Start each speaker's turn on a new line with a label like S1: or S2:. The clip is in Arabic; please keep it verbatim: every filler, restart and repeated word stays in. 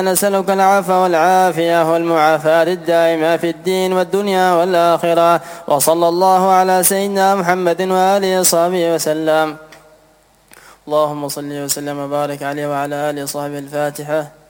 S1: نسألك العفو والعافية والمعافاة الدائمة في الدين والدنيا والآخرة. وصلى الله على سيدنا محمد وآله وصحبه وسلم. اللهم صل وسلم وبارك عليه وعلى آله وصحبه. الفاتحة.